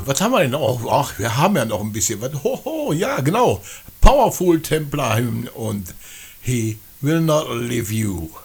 Was haben wir denn noch? Ach, wir haben ja noch ein bisschen was. Hoho, ja, genau. Powerful Templar Hymn und He will not leave you.